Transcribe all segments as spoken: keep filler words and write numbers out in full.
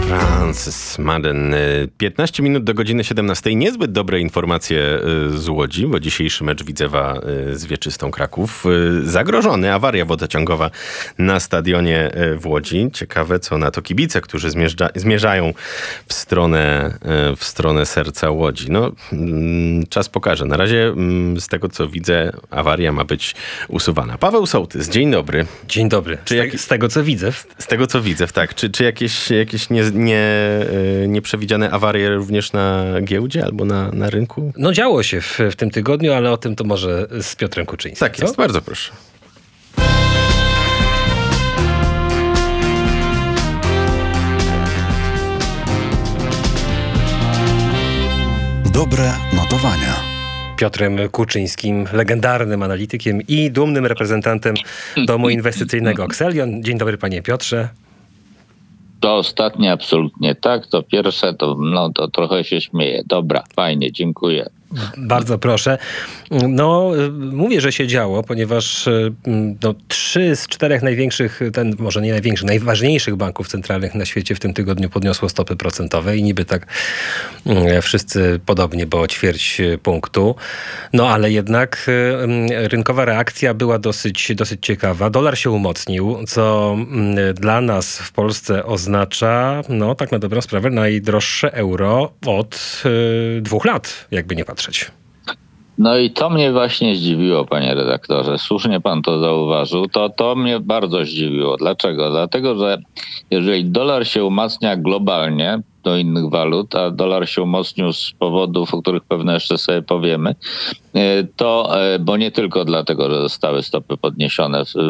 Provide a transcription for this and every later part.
Francis Madden. piętnaście minut do godziny siedemnastej. Niezbyt dobre informacje z Łodzi, bo dzisiejszy mecz Widzewa z Wieczystą Kraków zagrożony. Awaria wodociągowa na stadionie w Łodzi. Ciekawe, co na to kibice, którzy zmierza, zmierzają w stronę, w stronę serca Łodzi. No, czas pokaże. Na razie z tego, co widzę, awaria ma być usuwana. Paweł Sołtys, dzień dobry. Dzień dobry. Czy jak, z tego, co widzę. Z tego, co widzę, tak. Czy, czy jakieś, jakieś nie, nie, nieprzewidziane awarie również na giełdzie albo na, na rynku? No działo się w, w tym tygodniu, ale o tym to może z Piotrem Kuczyńskim. Tak jest, co? Bardzo proszę. Dobre notowania. Piotrem Kuczyńskim, legendarnym analitykiem i dumnym reprezentantem domu inwestycyjnego Oxelion. Dzień dobry, panie Piotrze. To ostatnie absolutnie tak, to pierwsze to, no, to trochę się śmieję. Dobra, fajnie, dziękuję. Bardzo proszę. No, mówię, że się działo, ponieważ no, trzy z czterech największych, ten może nie największych, najważniejszych banków centralnych na świecie w tym tygodniu podniosło stopy procentowe i niby tak wszyscy podobnie, bo ćwierć punktu. No, ale jednak rynkowa reakcja była dosyć, dosyć ciekawa. Dolar się umocnił, co dla nas w Polsce oznacza, no tak na dobrą sprawę, najdroższe euro od y, dwóch lat, jakby nie patrzeć. No i to mnie właśnie zdziwiło, panie redaktorze. Słusznie pan to zauważył. To, to mnie bardzo zdziwiło. Dlaczego? Dlatego, że jeżeli dolar się umacnia globalnie do innych walut, a dolar się umocnił z powodów, o których pewnie jeszcze sobie powiemy, to, bo nie tylko dlatego, że zostały stopy podniesione w,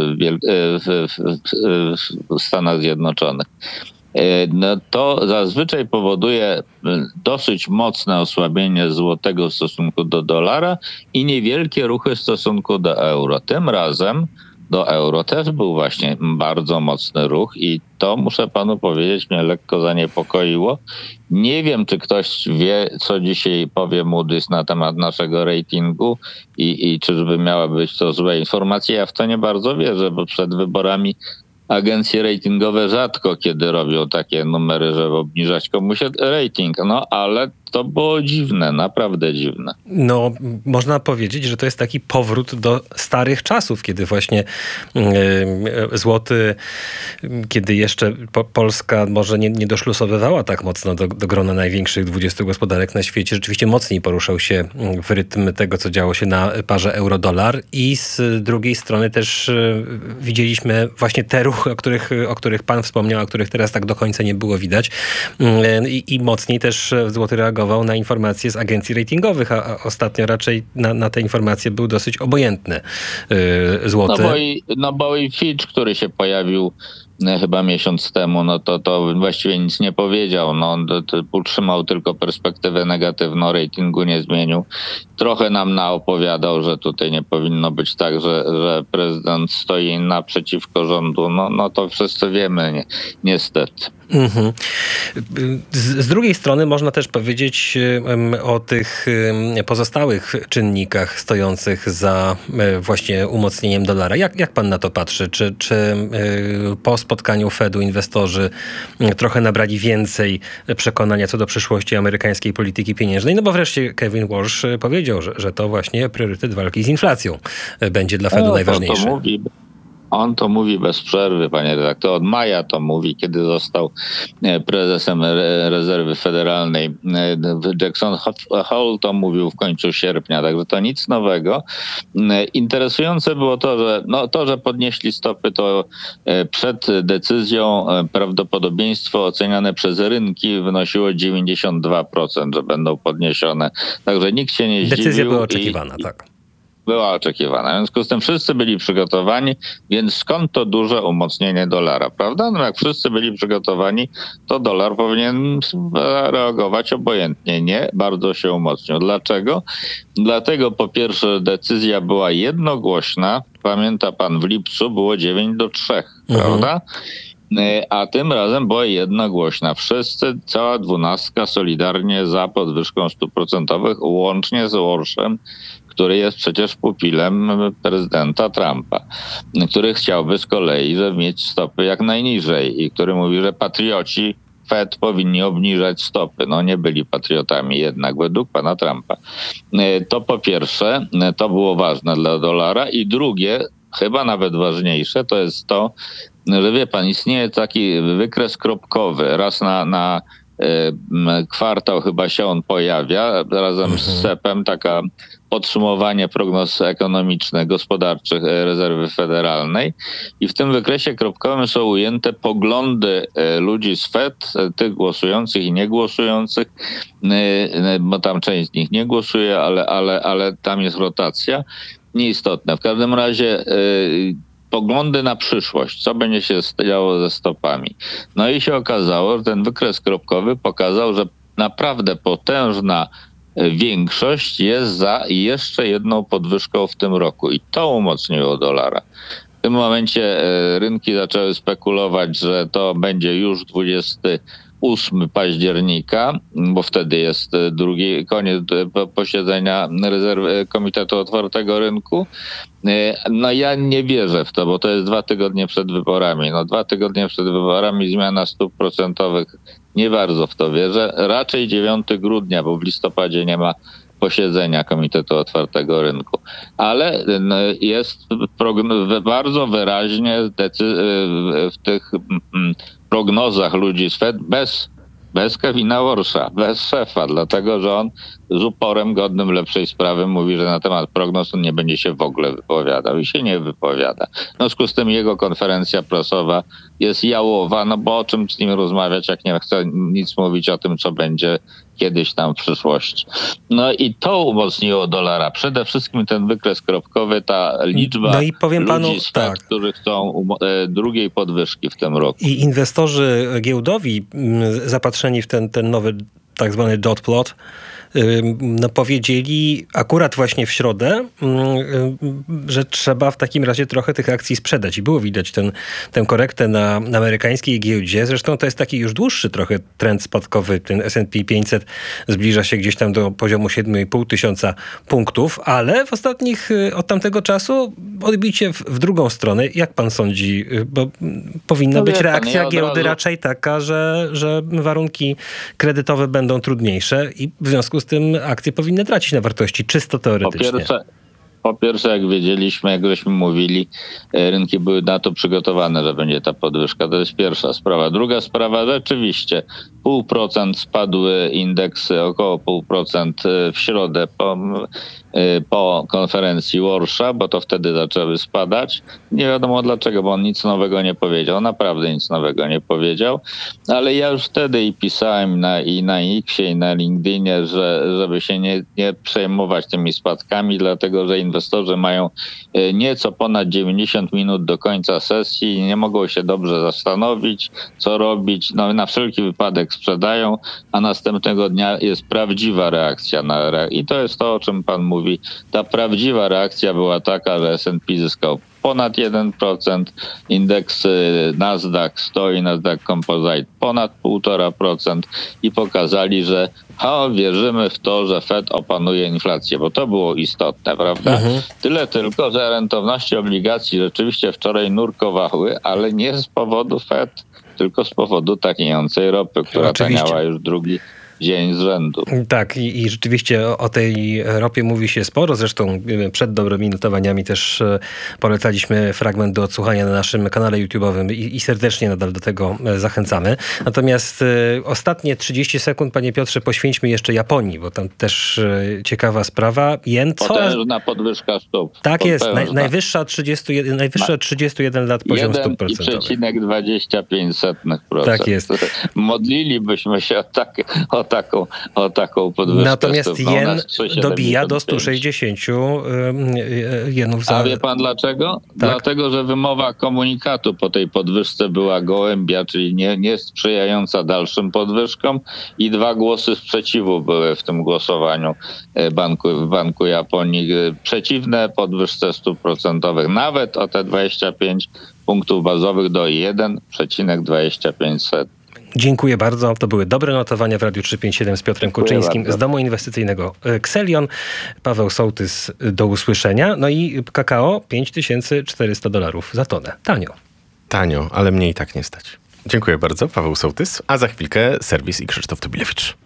w, w, w Stanach Zjednoczonych, no to zazwyczaj powoduje dosyć mocne osłabienie złotego w stosunku do dolara i niewielkie ruchy w stosunku do euro. Tym razem do euro też był właśnie bardzo mocny ruch i to, muszę panu powiedzieć, mnie lekko zaniepokoiło. Nie wiem, czy ktoś wie, co dzisiaj powie Moody's na temat naszego ratingu i, i czyżby miała być to złe informacje. Ja w to nie bardzo wierzę, bo przed wyborami agencje ratingowe rzadko kiedy robią takie numery, żeby obniżać komuś rating. No ale to było dziwne, naprawdę dziwne. No, można powiedzieć, że to jest taki powrót do starych czasów, kiedy właśnie yy, złoty, kiedy jeszcze po, Polska może nie, nie doszlusowywała tak mocno do, do grona największych dwudziestu gospodarek na świecie. Rzeczywiście mocniej poruszał się w rytm tego, co działo się na parze euro-dolar i z drugiej strony też yy, widzieliśmy właśnie te ruchy, o których, o których pan wspomniał, a których teraz tak do końca nie było widać. Yy, i, i mocniej też złoty reagował na informacje z agencji ratingowych, a, a ostatnio raczej na, na te informacje był dosyć obojętny yy, złoty. No bo, i, no bo i Fitch, który się pojawił no, chyba miesiąc temu, no to, to właściwie nic nie powiedział. No, on to, to utrzymał tylko perspektywę negatywną, ratingu nie zmienił. Trochę nam naopowiadał, że tutaj nie powinno być tak, że, że prezydent stoi naprzeciwko rządu. No, no to wszyscy wiemy, nie, niestety. Mhm. Z, z drugiej strony można też powiedzieć um, o tych um, pozostałych czynnikach stojących za um, właśnie umocnieniem dolara. Jak, jak pan na to patrzy? Czy, czy um, po spotkaniu Fedu inwestorzy um, trochę nabrali więcej przekonania co do przyszłości amerykańskiej polityki pieniężnej? No bo wreszcie Kevin Walsh powiedział, że, że to właśnie priorytet walki z inflacją będzie dla Fedu no, najważniejszy. To mówi. On to mówi bez przerwy, panie redaktor. Od maja to mówi, kiedy został prezesem Rezerwy Federalnej. Jackson Hole to mówił w końcu sierpnia, także to nic nowego. Interesujące było to, że no, to, że podnieśli stopy, to przed decyzją prawdopodobieństwo oceniane przez rynki wynosiło dziewięćdziesiąt dwa procent, że będą podniesione. Także nikt się nie zdziwił. Decyzja była oczekiwana, i, tak. Była oczekiwana. W związku z tym wszyscy byli przygotowani, więc skąd to duże umocnienie dolara, prawda? No jak wszyscy byli przygotowani, to dolar powinien reagować obojętnie. Nie, bardzo się umocnił. Dlaczego? Dlatego po pierwsze decyzja była jednogłośna. Pamięta pan, w lipcu było dziewięć do trzech, mhm. prawda? A tym razem była jednogłośna. Wszyscy, cała dwunastka solidarnie za podwyżką stóp procentowych, łącznie z Walshem, który jest przecież pupilem prezydenta Trumpa, który chciałby z kolei żeby mieć stopy jak najniżej i który mówi, że patrioci Fed powinni obniżać stopy. No nie byli patriotami jednak według pana Trumpa. To po pierwsze, to było ważne dla dolara i drugie, chyba nawet ważniejsze, to jest to, że wie pan, istnieje taki wykres kropkowy. Raz na, na kwartał chyba się on pojawia, razem mhm. z sepem, taka podsumowanie prognoz ekonomicznych, gospodarczych Rezerwy Federalnej i w tym wykresie kropkowym są ujęte poglądy ludzi z Fed, tych głosujących i niegłosujących, bo tam część z nich nie głosuje, ale, ale, ale tam jest rotacja. Nieistotne. W każdym razie poglądy na przyszłość, co będzie się działo ze stopami. No i się okazało, że ten wykres kropkowy pokazał, że naprawdę potężna większość jest za jeszcze jedną podwyżką w tym roku i to umocniło dolara. W tym momencie rynki zaczęły spekulować, że to będzie już dwudziestego ósmego października, bo wtedy jest drugi koniec posiedzenia rezerwy Komitetu Otwartego Rynku. No ja nie wierzę w to, bo to jest dwa tygodnie przed wyborami. No dwa tygodnie przed wyborami zmiana stóp procentowych, nie bardzo w to wierzę. Raczej dziewiątego grudnia, bo w listopadzie nie ma posiedzenia Komitetu Otwartego Rynku. Ale jest bardzo wyraźnie w tych prognozach ludzi z Fed bez, bez Kevina Warsha, bez szefa, dlatego że on z uporem godnym lepszej sprawy mówi, że na temat prognoz on nie będzie się w ogóle wypowiadał i się nie wypowiada. W związku z tym jego konferencja prasowa jest jałowa, no bo o czym z nim rozmawiać, jak nie chce nic mówić o tym, co będzie kiedyś tam w przyszłości. No i to umocniło dolara. Przede wszystkim ten wykres kropkowy, ta liczba no i powiem ludzi panu, z Fed, tak. którzy chcą um- drugiej podwyżki w tym roku. I inwestorzy giełdowi zapatrzeni w ten, ten nowy tak zwany dot plot, no powiedzieli akurat właśnie w środę, że trzeba w takim razie trochę tych akcji sprzedać. I było widać ten, tę korektę na, na amerykańskiej giełdzie. Zresztą to jest taki już dłuższy trochę trend spadkowy. Ten S and P pięćset zbliża się gdzieś tam do poziomu siedem i pół tysiąca punktów, ale w ostatnich, od tamtego czasu odbicie w, w drugą stronę. Jak pan sądzi? Bo powinna No być wie pan, reakcja ja od giełdy razu... raczej taka, że, że warunki kredytowe będą trudniejsze i w związku z tym akcje powinny tracić na wartości czysto teoretycznie. Po pierwsze, po pierwsze, jak wiedzieliśmy, jak żeśmy mówili, rynki były na to przygotowane, że będzie ta podwyżka. To jest pierwsza sprawa. Druga sprawa, rzeczywiście pół procent spadły indeksy, około pół procent w środę po, po konferencji Warsha, bo to wtedy zaczęły spadać. Nie wiadomo dlaczego, bo on nic nowego nie powiedział. Naprawdę nic nowego nie powiedział. Ale ja już wtedy i pisałem na, i na Xie, i na LinkedInie, że żeby się nie, nie przejmować tymi spadkami, dlatego że inwestorzy mają nieco ponad dziewięćdziesiąt minut do końca sesji i nie mogą się dobrze zastanowić, co robić. No, na wszelki wypadek sprzedają, a następnego dnia jest prawdziwa reakcja na re... I to jest to, o czym pan mówi. Ta prawdziwa reakcja była taka, że S and P zyskał ponad jeden procent, indeks Nasdaq sto i Nasdaq Composite ponad półtora procent i pokazali, że o, wierzymy w to, że Fed opanuje inflację, bo to było istotne, prawda? Mhm. Tyle tylko, że rentowności obligacji rzeczywiście wczoraj nurkowały, ale nie z powodu Fed, tylko z powodu taniejącej ropy, która Oczywiście. taniała już drugi dzień z rzędu. Tak i, i rzeczywiście o, o tej ropie mówi się sporo. Zresztą przed dobrymi notowaniami też polecaliśmy fragment do odsłuchania na naszym kanale YouTube'owym i, i serdecznie nadal do tego zachęcamy. Natomiast y, ostatnie trzydzieści sekund, panie Piotrze, poświęćmy jeszcze Japonii, bo tam też y, ciekawa sprawa. Jen Potężna podwyżka stóp. Tak Potężna. jest. Naj, najwyższa od trzydziestu jeden, najwyższa od trzydziestu jeden lat poziom stóp procentowych. jeden przecinek dwadzieścia pięć procent. Tak jest. Modlilibyśmy się o, tak, o, taką, o taką podwyżkę. Natomiast jen dobija do stu sześćdziesięciu jenów za... A wie pan dlaczego? Tak? Dlatego, że wymowa komunikatu po tej podwyżce była gołębia, czyli nie, nie sprzyjająca dalszym podwyżkom i dwa głosy sprzeciwu były w tym głosowaniu banku, w Banku Japonii. Przeciwne podwyżce stóp procentowych, nawet o te dwadzieścia pięć punktów bazowych do jeden przecinek dwadzieścia pięć. Dziękuję bardzo. To były dobre notowania w Radiu trzysta pięćdziesiąt siedem z Piotrem Kuczyńskim z domu inwestycyjnego Xelion. Paweł Sołtys, do usłyszenia. No i kakao pięć tysięcy czterysta dolarów za tonę. Tanio. Tanio, ale mnie i tak nie stać. Dziękuję bardzo, Paweł Sołtys, a za chwilkę serwis i Krzysztof Tubilewicz.